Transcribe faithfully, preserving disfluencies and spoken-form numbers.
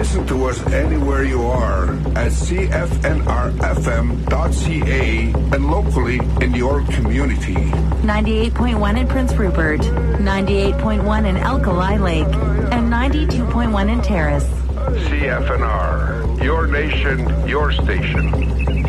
Listen to us anywhere you are at C F N R F M dot C A and locally in your community. ninety-eight point one in Prince Rupert, ninety-eight point one in Alkali Lake, and ninety-two point one in Terrace. C F N R, your nation, your station.